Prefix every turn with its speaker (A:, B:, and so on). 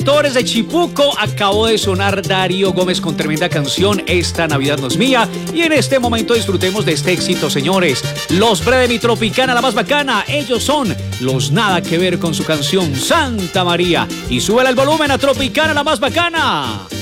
A: Torres de Chipuco, acabó de sonar Darío Gómez con tremenda canción Esta Navidad no es mía. Y en este momento disfrutemos de este éxito, señores. Los Bre de mi Tropicana, la más bacana. Ellos son los Nada que ver con su canción Santa María. Y súbele el volumen a Tropicana, la más bacana.